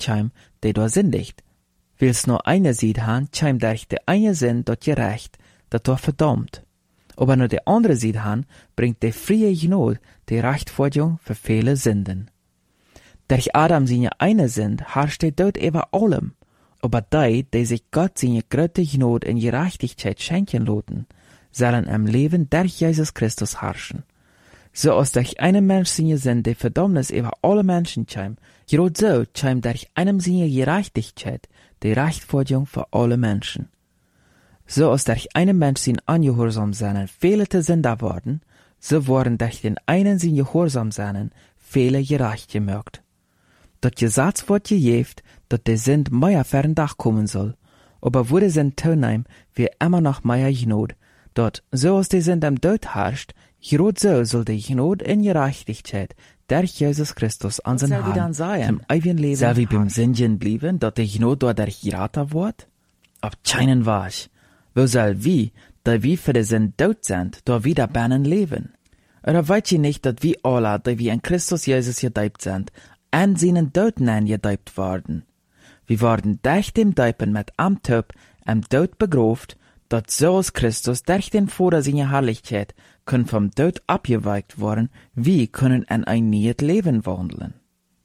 chim, de do sündigt. Wils nur eine Seed han, chim derch de eine Sinn dort gerecht, dat do verdammt. Aber nur de andere Seed han, bringt de frie Gnade, de Rechtfertigung für viele Sünden. Durch Adam seine eine Sünd herrscht de Tod über allem. Aber die sich Gott seine große Gnade in Gerechtigkeit schenken lassen, sollen im Leben durch Jesus Christus herrschen. So als durch einen Mensch seine Sünde Verdammnis über alle Menschen käme, gerade so käme durch einem seine Gerechtigkeit die Rechtfertigung für alle Menschen. So als durch einen Mensch sein Ungehorsam seinen viele zu Sünder worden, so worden durch den einen sein Gehorsam seinen viele gerecht gemacht. Dat Gesetz wird gegeben, dat de Sünd mehr fern Dach kommen soll, aber wurde Sünd toneim, wie immer noch mehr Gnade, dat so als die Sünd am Tod herrscht, gerade so soll die Gnade in Gerechtigkeit durch Jesus Christus an sein Hand zum ewigen Leben soll wie beim Sündchen blieben, dat die Gnade dort durch geraten wird? Ab keinen Wasch. Wo soll wie, da wie für die Sünd tot sind, da wieder bannen leben? Oder weißt ihr nicht, dat wir alle, die wie in Christus Jesus gedeibt sind, an seinen Toten angedeibt worden? Wir worden durch dem Deipen mit am Tod am Tod begraft, dat so als Christus durch den Vater seiner Herrlichkeit können vom Tod abgeweicht worden, wie können in ein neues Leben wandeln.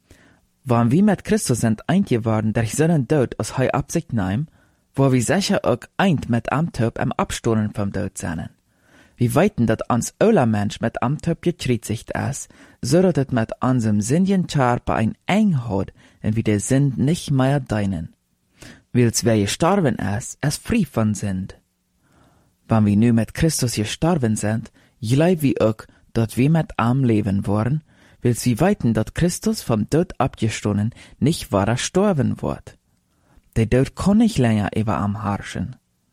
Wann wir mit Christus sind eingeworden durch seinen Tod aus hei Absicht nehmen, wo wir sicher auch eint mit am Tod am Abstoßen vom Tod sind. Wir weiten, dat ans aller Mensch mit am Tod gekreuzigt ist, so dat het mit ansem Sündchen Körper ein eng hat, und wie der Sünd nicht mehr deinen. Wils wer gestorben ist frei von Sünd. Wenn wir nu mit Christus gestorben sind, glaub wir auch, dat wir mit am leben wollen, wils wir weiten, dat Christus vom Tod abgestoßen nicht wahrer sterben wird. Der Tod kann nicht länger über am herrschen.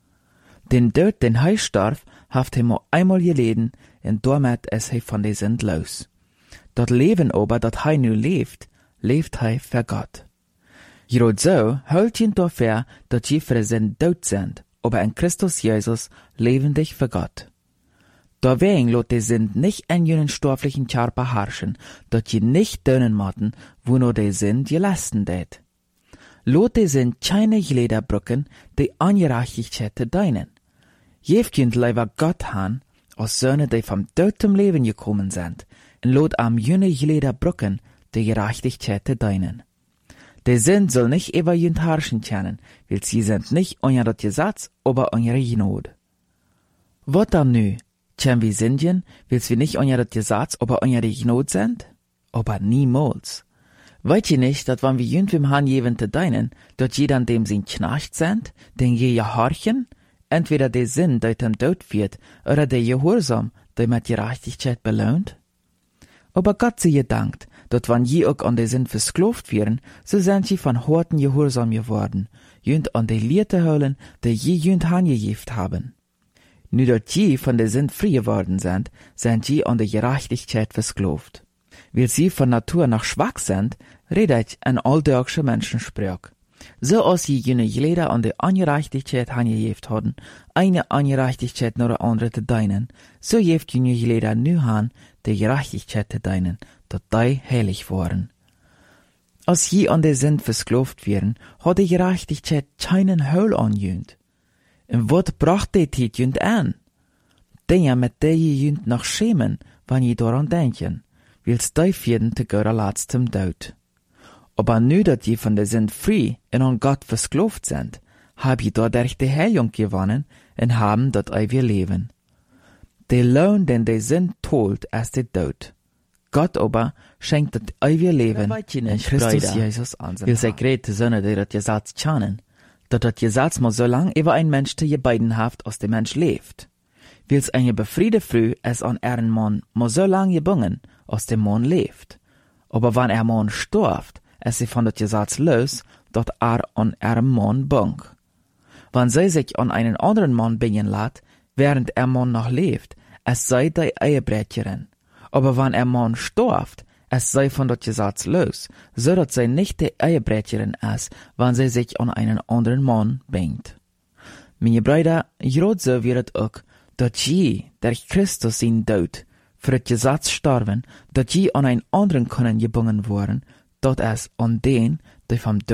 Den Tod, den hei starb, haft ihm einmal geleden, und damit ist er von der Sünd los. Dat Leben aber, dat hei nu lebt hei für Gott. Gerade so hält ihn dafür, dat je für die Sünd tot sind, aber in Christus Jesus lebendig für Gott. Deswegen lot die Sünd nicht in jenen stofflichen Körper herrschen, dat je nicht dönen motten, wo nur die Sünd gelassen det. Lot die Sünd keine Lederbrücken, die Ungerechtigkeit zu deinen. Jevkünd leider Gott han, als Söhne, die vom Tod zum Leben gekommen sind, und lot am jene Lederbrücken, die Gerechtigkeit zu deinen. Die Sünd soll nicht über jünd herrschen können, weil sie sind nicht unter das Gesetz, aber unter Gnade. Was dann nu? Können wir sündigen, weil wir nicht unter das Gesetz, aber unter die Gnade sind? Aber niemals. Weißt ihr nicht, dass wenn wir jünd vom Herrn geben zu deinen, dort jeder an dem sie Knecht sind, den je gehorchen, entweder der Sinn, der dem Tod wird, oder der Gehorsam, der mit Gerechtigkeit belohnt? Aber Gott sei gedankt, dat wann je auch an der Sinn versklavt werden, so sind sie von harten Gehorsam geworden, jünd an die Leute holen, die je jünd hangegeft haben. Nu dat je von der Sinn frei geworden sind je an der Gerechtigkeit versklavt. Weil sie von Natur noch schwach sind, redet ein alldeutscher Menschensprach. So als je jene Leder an der Ungerechtigkeit hangegeft haben, eine Ungerechtigkeit nur andere zu deinen, so jeft jene Leder nu han, der Gerechtigkeit zu deinen, dat die heilig waren. Als je an der Sinn versklavt werden, hat die Gerechtigkeit keinen Heul anjünd. Und wat bracht die Tit jünd an? Dinge, mit der je jünd noch schämen, wann je daran denken, wils die vierden te göra letztem Tod. Aber nu dat je von der Sinn frei und an Gott versklavt sind, hab je dadurch die Heilung gewonnen und haben dat ewige Leben. Der Lohn, den der Sinn tolt, ist der Tod. Gott aber schenkt das ewige Leben in Christus Jesus an. Will sei grete Söhne, die das Gesetz kennen, dass das Gesetz muss so lang über ein Mensch die gebeidenhaft aus dem Mensch lebt. Wils eine befriede Früh es an ihren Mann muss so lang gebungen aus dem Mann lebt. Aber wenn Mann stirbt, es sie von das Gesetz los, dort an ihrem Mann bung. Wenn sie sich an einen anderen Mann bingen lässt, während Mann noch lebt, es sei die Ehebrecherin. Aber wenn Mann stirbt, es sei von das Gesetz los, so dass sie nicht die Ehebrecherin ist, wenn sie sich an einen anderen Mann bingt. Meine Brüder, gerade so wird es auch, dass je, durch Christus sein Tod, für das Gesetz sterben, dass je an einen anderen können gebungen worden, dort es an den, die vom